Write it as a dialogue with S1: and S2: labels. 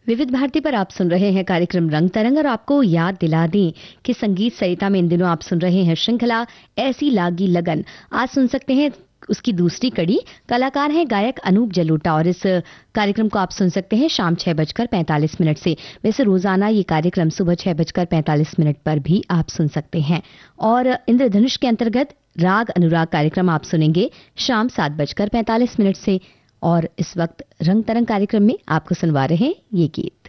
S1: विविध भारती पर आप सुन रहे हैं कार्यक्रम रंग तरंग और आपको याद दिला दें कि संगीत सरिता में इन दिनों आप सुन रहे हैं श्रृंखला ऐसी लागी लगन। आज सुन सकते हैं उसकी दूसरी कड़ी। कलाकार हैं गायक अनूप जलोटा और इस कार्यक्रम को आप सुन सकते हैं शाम 6:45 से। वैसे रोजाना ये कार्यक्रम सुबह 6:45 पर भी आप सुन सकते हैं। और इंद्रधनुष के अंतर्गत राग अनुराग कार्यक्रम आप सुनेंगे शाम 7:45 से। और इस वक्त रंग तरंग कार्यक्रम में आपको सुनवा रहे हैं ये गीत।